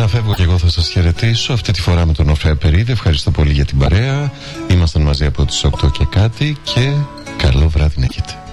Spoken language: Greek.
να φεύγω και εγώ θα σας χαιρετήσω. Αυτή τη φορά με τον Οφέα Περίδη. Ευχαριστώ πολύ για την παρέα. Ήμασταν μαζί από τις 8 και κάτι. Και καλό βράδυ να έχετε.